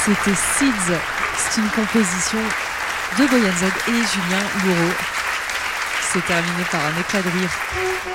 C'était Seeds. C'est une composition de Boyan Z et Julien Louraud. C'est terminé par un éclat de rire.